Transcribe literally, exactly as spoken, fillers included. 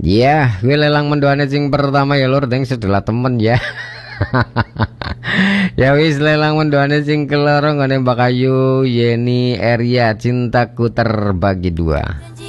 Ya, gue lelang mendoane sing pertama ya lur, deng sedelah temen ya. Ya wis lelang mendoane sing keloro nggone Mbak Ayu, Yeni, Eria, cintaku terbagi dua.